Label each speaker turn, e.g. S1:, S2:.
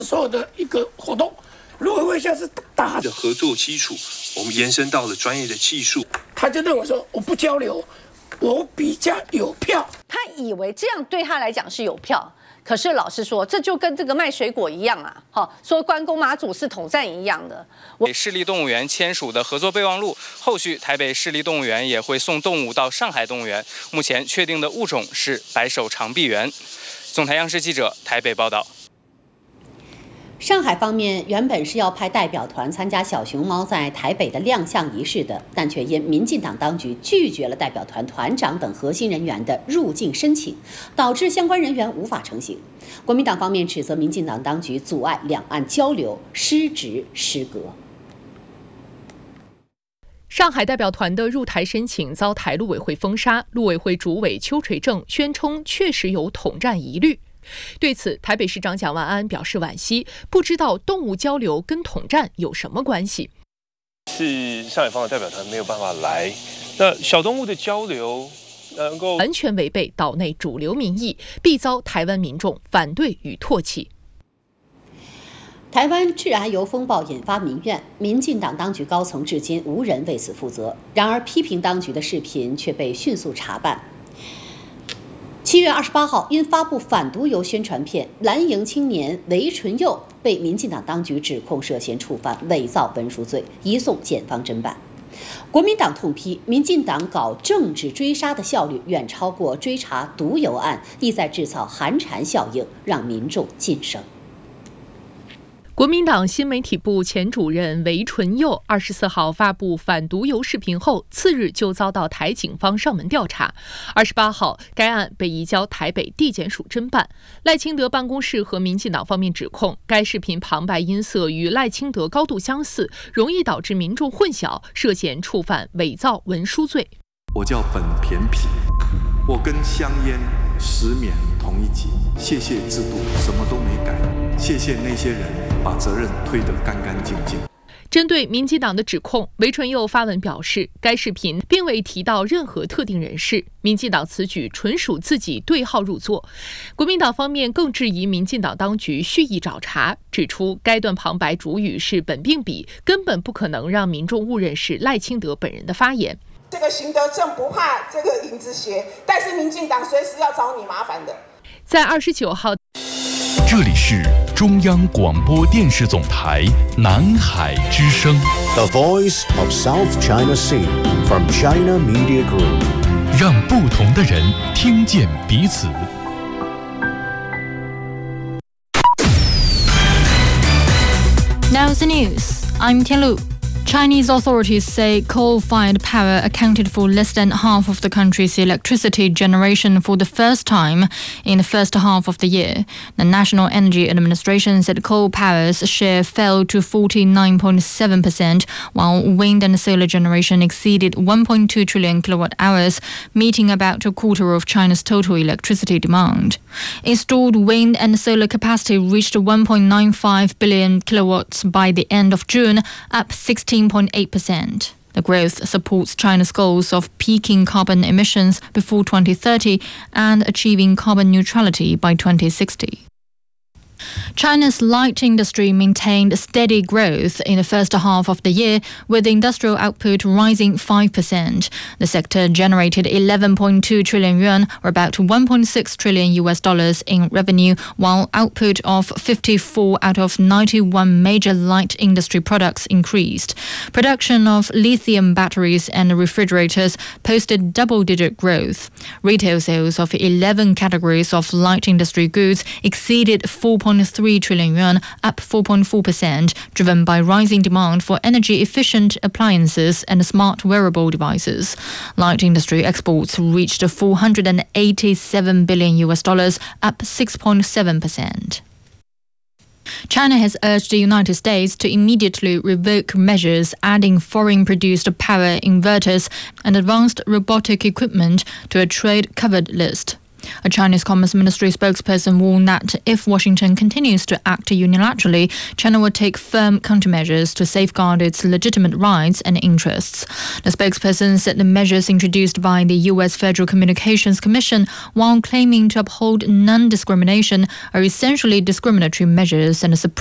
S1: 所有的一个活动，陆委会现在是大
S2: 的合作基础，我们延伸到了专业的技术。
S1: 他就认为说，我不交流，我比较有票。
S3: 他以为这样对他来讲是有票，可是老实说，这就跟这个卖水果一样啊！好，说关公马祖是统战一样的。
S4: 市立动物园签署的合作备忘录，后续台北市立动物园也会送动物到上海动物园。目前确定的物种是白手长臂猿。总台央视记者台北报道。
S5: 上海方面原本是要派代表团参加小熊猫在台北的亮相仪式的，但却因民进党当局拒绝了代表团团长等核心人员的入境申请，导致相关人员无法成行。国民党方面指责民进党当局阻碍两岸交流，失职失格。
S6: 上海代表团的入台申请遭台陆委会封杀，陆委会主委邱垂正宣称确实有统战疑虑。对此，台北市长蒋万安表示惋惜，不知道动物交流跟统战有什么关系。
S2: 是上海方的代表团没有办法来，那小动物的交流能够
S6: 完全违背岛内主流民意，必遭台湾民众反对与唾弃。
S5: 台湾致癌油风暴引发民怨，民进党当局高层至今无人为此负责。然而，批评当局的视频却被迅速查办。7月28号，因发布反毒油宣传片，蓝营青年韦纯佑被民进党当局指控涉嫌触犯伪造文书罪，移送检方侦办。国民党痛批民进党搞政治追杀的效率远超过追查毒油案，意在制造寒蝉效应，让民众噤声。
S6: 国民党新媒体部前主任韦纯佑24号发布反毒油视频后，次日就遭到台警方上门调查。28号，该案被移交台北地检署侦办。赖清德办公室和民进党方面指控，该视频旁白音色与赖清德高度相似，容易导致民众混淆，涉嫌触犯伪造文书罪。
S7: 我叫本田皮，我跟香烟、石棉同一级，谢谢制度，什么都没改，谢谢那些人把责任推得干干净净。
S6: 针对民进党的指控，韦纯佑发文表示，该视频并未提到任何特定人士，民进党此举纯属自己对号入座。国民党方面更质疑民进党当局蓄意找茬，指出该段旁白主语是本并笔，根本不可能让民众误认是赖清德本人的发言。
S8: 这个行得正不怕这个影子斜，但是民进党随时要找你麻烦的。
S6: 在29号，
S9: 这里是中央广播电视总台南海之声
S10: The Voice of South China Sea from China Media Group，
S9: 让不同的人听见彼此。
S11: Now the news. I'm Tian Lu. Chinese authorities say coal-fired power accounted for less than half of the country's electricity generation for the first time in the first half of the year. The National Energy Administration said coal power's share fell to 49.7%, while wind and solar generation exceeded 1.2 trillion kilowatt-hours, meeting about a quarter of China's total electricity demand. Installed wind and solar capacity reached 1.95 billion kilowatts by the end of June, up 16.8%. The growth supports China's goals of peaking carbon emissions before 2030 and achieving carbon neutrality by 2060. China's light industry maintained steady growth in the first half of the year, with industrial output rising 5%. The sector generated 11.2 trillion yuan, or about $1.6 trillion in revenue, while output of 54 out of 91 major light industry products increased. Production of lithium batteries and refrigerators posted double-digit growth. Retail sales of 11 categories of light industry goods exceeded 4.3 trillion yuan, up 4.4%, driven by rising demand for energy-efficient appliances and smart wearable devices. Light industry exports reached $487 billion, up 6.7%. China has urged the United States to immediately revoke measures adding foreign-produced power inverters and advanced robotic equipment to a trade-covered list. A Chinese Commerce Ministry spokesperson warned that if Washington continues to act unilaterally, China will take firm countermeasures to safeguard its legitimate rights and interests. The spokesperson said the measures introduced by the U.S. Federal Communications Commission, while claiming to uphold non-discrimination, are essentially discriminatory measures and